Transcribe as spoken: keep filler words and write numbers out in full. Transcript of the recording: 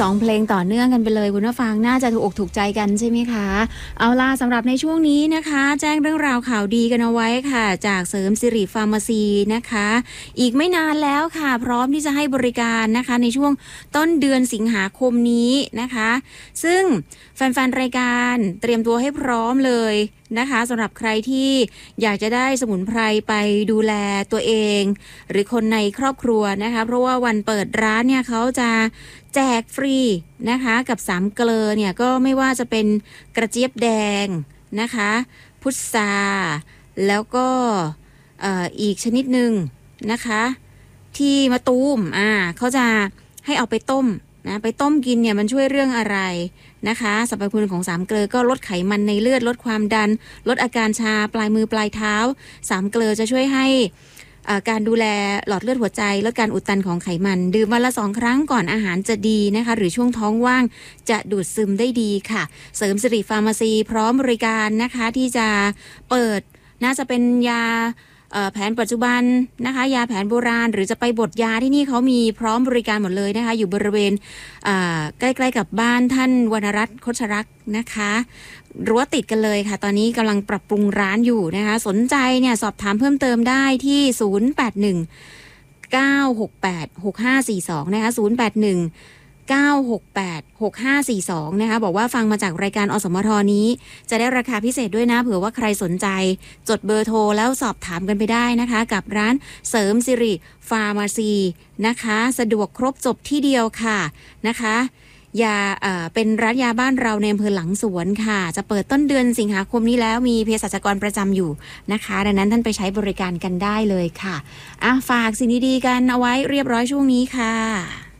สองเพลงต่อเนื่องกันไปเลยคุณผู้ฟังน่าจะถูกอกถูกใจกันใช่ไหมคะเอาล่ะสำหรับในช่วงนี้นะคะแจ้งเรื่องราวข่าวดีกันเอาไว้ค่ะจากเสริมสิริฟาร์มาซีนะคะอีกไม่นานแล้วค่ะพร้อมที่จะให้บริการนะคะในช่วงต้นเดือนสิงหาคมนี้นะคะซึ่งแฟนๆรายการเตรียมตัวให้พร้อมเลยนะคะสำหรับใครที่อยากจะได้สมุนไพรไปดูแลตัวเองหรือคนในครอบครัวนะคะเพราะว่าวันเปิดร้านเนี่ยเขาจะแจกฟรีนะคะกับสามเกลอเนี่ยก็ไม่ว่าจะเป็นกระเจี๊ยบแดงนะคะพุทราแล้วก็เอ่ออีกชนิดหนึ่งนะคะที่มะตูมอ่าเขาจะให้เอาไปต้มนะไปต้มกินเนี่ยมันช่วยเรื่องอะไรนะคะสรรพคุณของสามเกลอก็ลดไขมันในเลือดลดความดันลดอาการชาปลายมือปลายเท้าสามเกลอจะช่วยให้การดูแลหลอดเลือดหัวใจลดการอุดตันของไขมันดื่มวันละสองครั้งก่อนอาหารจะดีนะคะหรือช่วงท้องว่างจะดูดซึมได้ดีค่ะเสริมสิริฟาร์มาซีพร้อมบริการนะคะที่จะเปิดน่าจะเป็นยาแผนปัจจุบันนะคะยาแผนโบราณหรือจะไปบดยาที่นี่เขามีพร้อมบริการหมดเลยนะคะอยู่บริเวณใกล้ๆกับบ้านท่านวรรณรัตน์โคชรักษ์นะคะรั้วติดกันเลยค่ะตอนนี้กำลังปรับปรุงร้านอยู่นะคะสนใจเนี่ยสอบถามเพิ่มเติมได้ที่ศูนย์ แปด หนึ่ง เก้า หก แปด หก ห้า สี่ สองนะคะศูนย์ แปด หนึ่ง เก้า หก แปด หก ห้า สี่ สองนะคะบอกว่าฟังมาจากรายการอสมทนี้จะได้ราคาพิเศษด้วยนะเผื่อว่าใครสนใจจดเบอร์โทรแล้วสอบถามกันไปได้นะคะกับร้านเสริมสิริฟาร์มาซีนะคะสะดวกครบจบที่เดียวค่ะนะคะยาเอ่อเป็นร้านยาบ้านเราในอำเภอหลังสวนค่ะจะเปิดต้นเดือนสิงหาคมนี้แล้วมีเภสัชกรประจำอยู่นะคะดังนั้นท่านไปใช้บริการกันได้เลยค่ะอ่ะฝากสิ่งดีๆกันเอาไว้เรียบร้อยช่วงนี้ค่ะ